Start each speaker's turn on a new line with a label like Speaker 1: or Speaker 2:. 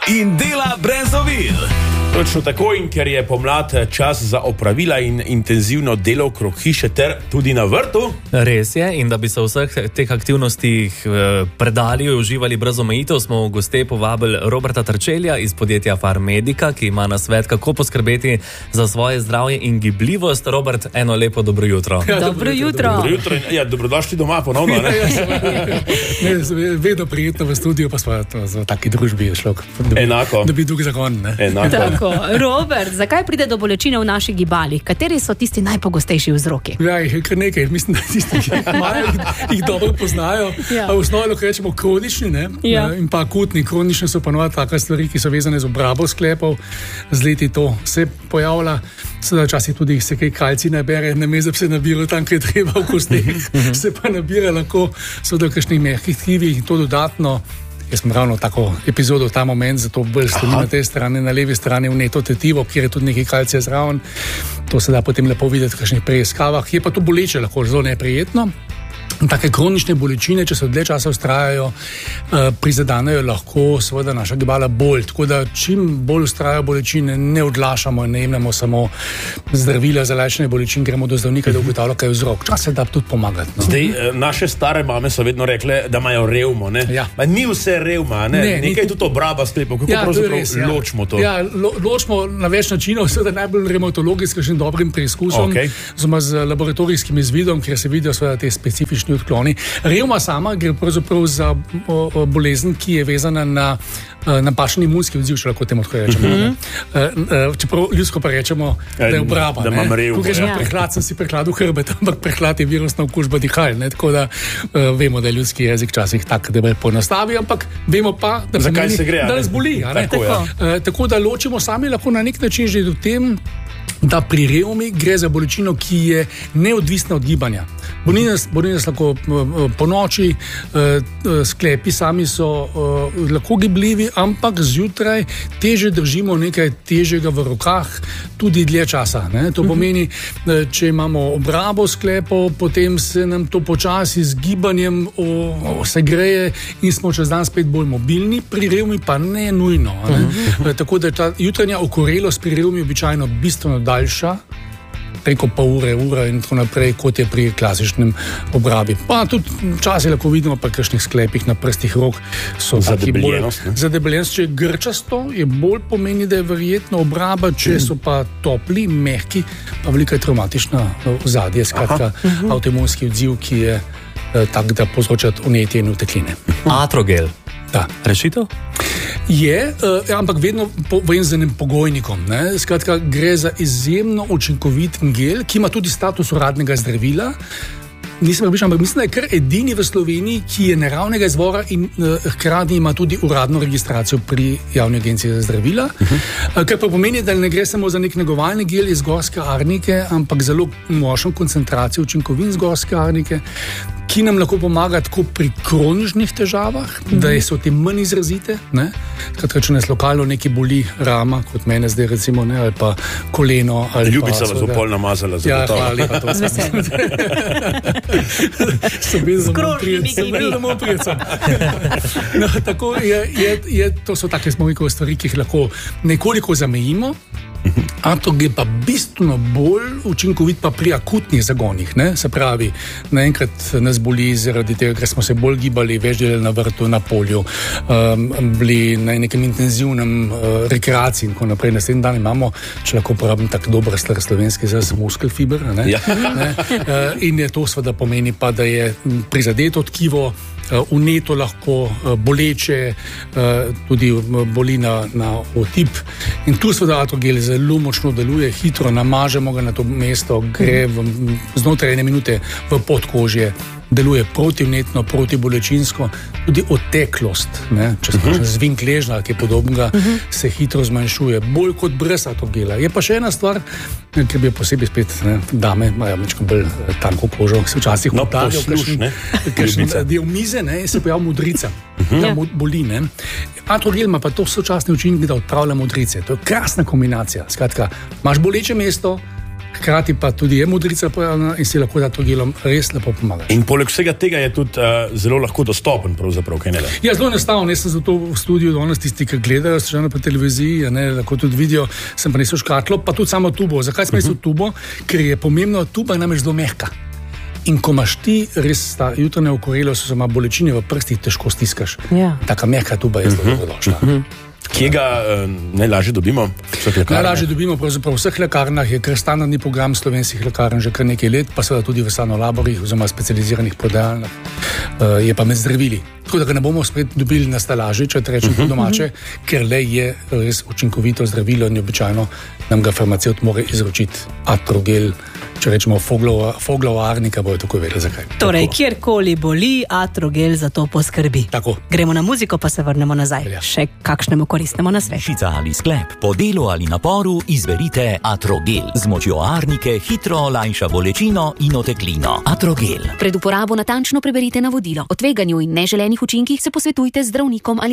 Speaker 1: in dela brez ovir. Točno tako, in ker je pomlad čas za opravila in intenzivno delo okrog hiše ter tudi na vrtu.
Speaker 2: Res je, in da bi se vseh teh aktivnostih predali in uživali brez omejitev, smo v goste povabili Roberta Trčelja iz podjetja Farmedica, ki ima nasvet, kako poskrbeti za svoje zdravje in gibljivost. Robert, eno lepo dobro jutro.
Speaker 3: Ja, dobro jutro.
Speaker 1: Dobro jutro in dobrodošli doma ponovno.
Speaker 3: Vedno prijetno v studiu, pa smo v taki družbi šlo.
Speaker 1: Enako.
Speaker 3: Da bi drug zagon.
Speaker 1: Enako.
Speaker 4: Robert, zakaj pride do bolečine v naših gibalih? Kateri so tisti najpogostejši vzroki?
Speaker 3: Ja, jih je kar nekaj. Mislim, da tisti, ki jih dobro poznajo. Ja. V osnovi lahko rečemo kronični, ne? Ja. In pa akutni. Kronični so ponovadi take stvari, ki so vezane z obrabo sklepov. Z leti to se pojavlja. Sedaj včasih tudi se kaj kalci nabere, namesto da se nabira tam, kjer je treba v kosteh. Se pa nabira lahko so do kakšnih mehkih tkivih in to dodatno. Jaz sem ravno tako epizodo v ta moment, zato bolj stoji na tej strani, na levi strani vneto tetivo, kjer je tudi nekaj kalcija zraven. To se da potem lepo videti v kakšnih preiskavah. Je pa to boleče, lahko zelo neprijetno. Take kronične bolečine, če se dlje časa vztrajajo, prizadenejo lahko seveda naša gibala bolj. Tako da čim bolj vztrajajo bolečine, ne odlašamo in ne jemljemo samo zdravila za lajšanje bolečin, gremo do zdravnika, da ugotavlja, kaj je vzrok. Čas se da tudi pomagati. No?
Speaker 1: Zdaj, naše stare mame so vedno rekle, da imajo revmo.
Speaker 3: Ja.
Speaker 1: Ni vse revma, nekaj tudi obraba sklepov. Kako pravzaprav ločimo to?
Speaker 3: Ja, ločimo na več načinov, seveda najbolj revmatologi s kakšnim dobrim preizkusom, z laboratorijskim izvidom, kjer se vidijo seveda te specifične odkloni. Revma sama gre pravzaprav za bolezen, ki je vezana na napačen imunski odziv, če lahko temu tako rečemo. Čeprav ljudsko pa rečemo, da je obraba.
Speaker 1: Da imam revmo.
Speaker 3: Ko rečemo prehlad, sem si prehladil hrbet, ampak prehlad je virusna okužba dihal. Tako da vemo, da je ljudski jezik včasih tak, da me ponastavi, ampak vemo pa, da
Speaker 1: zakaj se gre,
Speaker 3: da nas boli. Tako da ločimo sami lahko na nek način že do tem, da pri revmi gre za bolečino, ki je neodvisna od gibanja. Boli nas lahko po noči, sklepi sami so lahko gibljivi, ampak zjutraj teže držimo nekaj težjega v rokah, tudi dlje časa. To pomeni, če imamo obrabo sklepov, potem se nam to počasi z gibanjem se greje in smo čez dan spet bolj mobilni, pri revmi pa ne nujno. Tako da ta jutranja okorelost pri revmi je običajno bistveno daljša, preko pol ure in tako naprej, kot je pri klasičnem obrabi. Pa tudi včasih lahko vidimo pri kakšnih sklepih na prstih rok so zadebeljenost. Če je grčasto, je bolj pomeni, da je verjetno obraba, če so pa topli, mehki, pa velika traumatična ozadje, skratka avtoimunski odziv, ki je tak, da povzroča vnetje in utekline.
Speaker 2: Atrogel.
Speaker 3: Da.
Speaker 2: Rešitev?
Speaker 3: Je, ampak vedno z enim pogojnikom. Skratka, gre za izjemno učinkovit gel, ki ima tudi status uradnega zdravila. Nisem prepričan, ampak mislim, da je kar edini v Sloveniji, ki je naravnega izvora in hkrati ima tudi uradno registracijo pri Javni agenciji za zdravila. Kar pa pomeni, da ne gre samo za nek negovalni gel iz gorske arnike, ampak zelo močno koncentracijo učinkovin z gorske arnike, ki nam lahko pomaga tako pri kroničnih težavah, da so te manj izrazite. Skratka, če nas lokalno neki boli rama, kot mene zdaj recimo, ali pa koleno.
Speaker 1: Ljubica vas bo pol namazala.
Speaker 3: Ja, hvala lepa, to sem tako je, to so take stvari, ki jih lahko nekoliko zamejimo. Atrogel pa bistveno bolj učinkovit pa pri akutnih zagonih. Se pravi, naenkrat nas boli zaradi tega, ker smo se bolj gibali, več delali na vrtu, na polju, bili na nekem intenzivnem rekreaciji in tako naprej. Naslednji dan imamo, če lahko uporabim tak dober star slovenski izraz, muskelfiber. In je to seveda pomeni pa, da je prizadeto tkivo, vneto lahko, boleče, tudi boli na otip. In tu seveda atrogel zelo močno deluje, hitro namažemo ga na to mesto, gre znotraj 1 minute v podkožje, deluje protivnetno, protibolečinsko, tudi oteklost, če se zvin gležnja, ki je podobnega, se hitro zmanjšuje, bolj kot brez atrogela. Je pa še ena stvar, ker bi posebej spet dame, imajo malo bolj tanko kožo, se včasih vdavijo kakšen del mize, se pojavi modrica, boli. Atrogel ima pa to sočasni učinek, da odpravlja modrice. To je krasna kombinacija. Skratka, imaš boleče mesto, hkrati pa tudi je modrica pojavljena in si lahko atrogelom res lepo pomaga.
Speaker 1: In poleg vsega tega je tudi zelo lahko dostopen, pravzaprav, kaj ne?
Speaker 3: Ja, zelo enostavno, jaz sem zato v studiu, danes tisti, ki gledajo, se po televiziji, lahko tudi vidijo, sem pa nesel škatlo, pa tudi samo tubo. Zakaj sem nesel tubo? Ker je pomembno, tuba je namreč zelo mehka. In ko imaš ti res ta jutranja okorelo, so ima bolečine v prstih, težko stiskaš.
Speaker 4: Ja.
Speaker 3: Taka mehka tuba je zelo dobrodošla.
Speaker 1: Kje ga najlažje dobimo?
Speaker 3: Najlažje dobimo pravzaprav v vseh lekarnah, je kar standardni program slovenskih lekarn že kar nekaj let, pa seveda tudi v sanolaborih oziroma specializiranih prodajalnah, je pa med zdravili. Tako da ga ne bomo spet dobili na stalaži, če te rečem po domače, ker le je res učinkovito zdravilo in običajno nam ga farmacevt mora izročiti atrogel, če rečemo foglovarnika, bojo tako vedeli zakaj.
Speaker 4: Torej, kjerkoli boli, atrogel za to poskrbi.
Speaker 3: Tako.
Speaker 4: Gremo na muziko, pa se vrnemo nazaj.
Speaker 3: Ja.
Speaker 4: Še kakšnemu koristnemu nasvetu.
Speaker 5: Šica ali sklep, po delu ali naporu izberite Atrogel. Z močjo arnike hitro olajša bolečino in oteklino. Atrogel.
Speaker 6: Pred uporabo natančno preberite navodilo. O tveganju in neželenih učinkih se posvetujte z zdravnikom ali